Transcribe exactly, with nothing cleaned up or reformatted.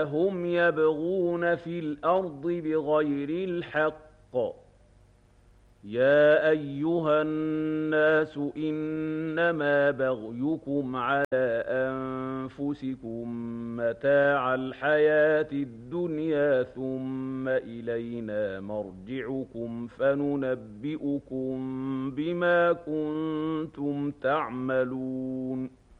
هم يبغون في الأرض بغير الحق. يا أيها الناس إنما بغيكم على أنفسكم متاع الحياة الدنيا ثم إلينا مرجعكم فننبئكم بما كنتم تعملون